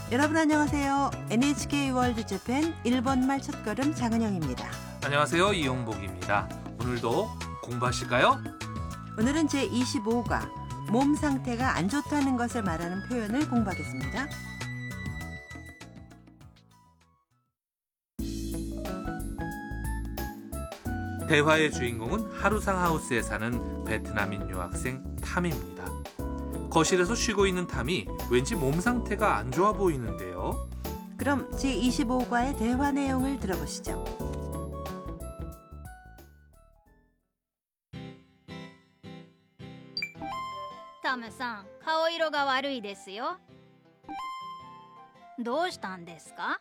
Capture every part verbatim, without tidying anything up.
여러분 안녕하세요. 엔에이치케이 월드 재팬 일본말 첫걸음 장은영입니다. 안녕하세요. 이용복입니다. 오늘도 공부하실까요? 오늘은 제이십오 과 몸 상태가 안 좋다는 것을 말하는 표현을 공부하겠습니다. 대화의 주인공은 하루상 하우스에 사는 베트남인 유학생 탐입니다. 거실에서 쉬고 있는 탐이 왠지 몸 상태가 안 좋아 보이는데요. 그럼 제이십오 과의 대화 내용을 들어보시죠. タムさん、顔色が悪いですよ。どうしたんですか？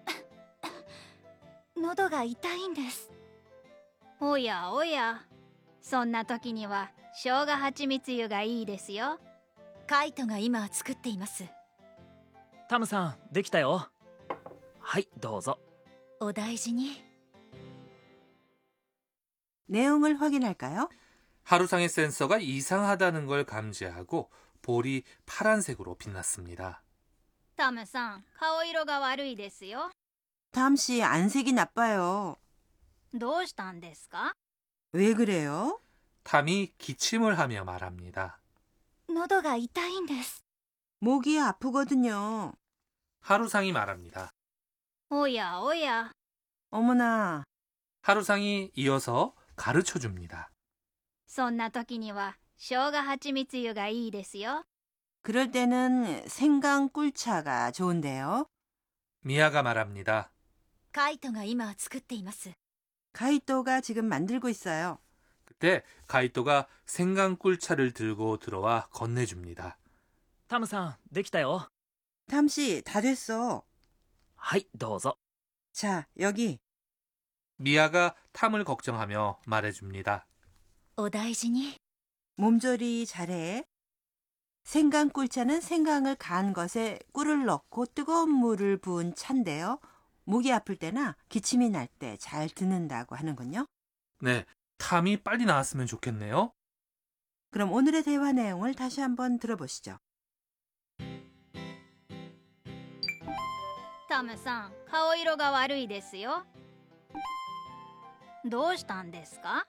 喉が痛いんです。 おやおや、そんな時には生姜蜂蜜湯がいいですよ。 カイトが今作っています。 タムさん、できたよ。はい、どうぞ。 お大事に。 내용을 확인할까요? 하루상의 센서가 이상하다는 걸 감지하고 볼이 파란색으로 빛났습니다. タムさん、顔色が悪いですよ。 탐씨 안색이 나빠요. どうしたんですか？ 왜 그래요? 탐이 기침을 하며 말합니다. 喉が痛いんです。 목이 아프거든요. 하루상이 말합니다. おやおや、 어머나, 하루상이 이어서 가르쳐 줍니다. そんな時には生姜蜂蜜湯がいいですよ。 그럴 때는 생강 꿀차가 좋은데요. 미아가 말합니다. カイトが今作っています。 가이토가 지금 만들고 있어요. 그때 가이토가 생강꿀차를 들고 들어와 건네줍니다. タムさん、できたよ。 탐씨 다 됐어. はい、どうぞ。 자, 여기. 미아가 탐을 걱정하며 말해줍니다. お大事に。 몸조리 잘해. 생강 꿀차는 생강을 간 것에 꿀을 넣고 뜨거운 물을 부은 차인데요. 목이 아플 때나 기침이 날 때 잘 듣는다고 하는군요. 네, 탐이 빨리 나았으면 좋겠네요. 그럼 오늘의 대화 내용을 다시 한번 들어보시죠. タムさん、顔色が悪いですよ。どうしたんですか？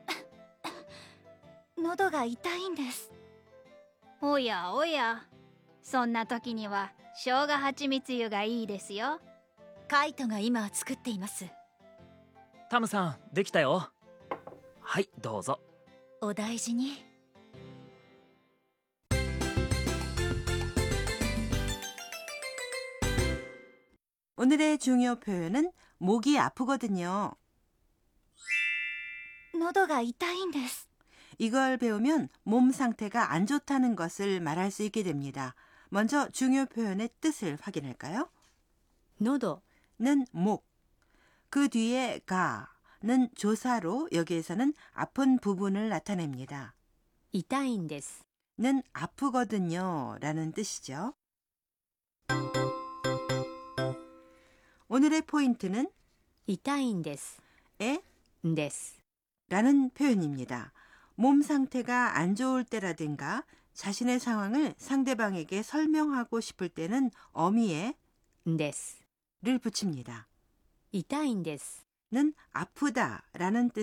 喉が痛いんです。 おやおや、そんな時には生姜蜂蜜湯がいいですよ。 カイトが今作っています。 タムさん、できたよ。はい、どうぞ。 お大事に。 오늘의 중요 표현은 목이 아프거든요. 喉が痛いんです。 이걸 배우면 몸 상태가 안 좋다는 것을 말할 수 있게 됩니다. 먼저 중요 표현의 뜻을 확인할까요? 喉 는 목, 그 뒤에 가는 조사로 여기에서는 아픈 부분을 나타냅니다. 痛いんです。 는 아프거든요 라는 뜻이죠. 오늘의 포인트는 痛いんです。 에 です。 라는 표현입니다. 몸 상태가 안 좋을 때라든가 자신의 상황을 상대방에게 설명하고 싶을 때는 어미에 です。 를 붙입니다. 痛いんです。 는 아프다 라는 뜻